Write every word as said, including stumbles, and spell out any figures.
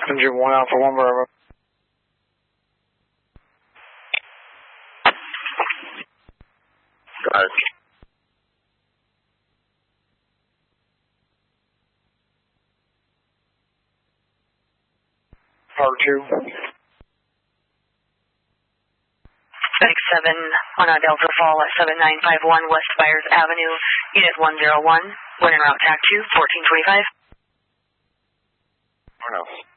Engine one Alpha one Bravo. Got it. Power two. FedEx seven on a Delta Fall at seven nine five one West Byers Avenue, Unit one zero one, when en route T A C two, fourteen twenty-five. What else?